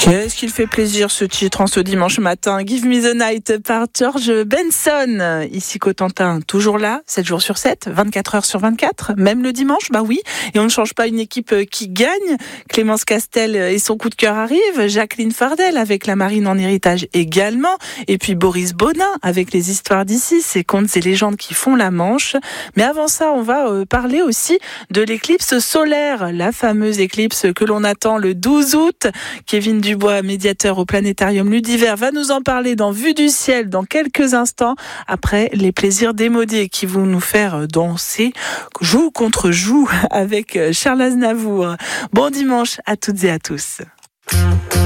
Qu'est-ce qu'il fait plaisir ce titre en ce dimanche matin. Give Me the Night par George Benson. Ici Cotentin, toujours là, 7 jours sur 7, 24 heures sur 24, même le dimanche, bah oui. Et on ne change pas une équipe qui gagne. Clémence Castel et son coup de cœur arrivent. Jacqueline Fardel avec la marine en héritage également. Et puis Boris Bonin avec les histoires d'ici, ces contes et légendes qui font la Manche. Mais avant ça, on va parler aussi de l'éclipse solaire, la fameuse éclipse que l'on attend le 12 août. Kevin Dubois, médiateur au Planétarium Ludiver, va nous en parler dans Vue du ciel dans quelques instants, après les plaisirs démodés qui vont nous faire danser joue contre joue avec Charles Aznavour. Bon dimanche à toutes et à tous.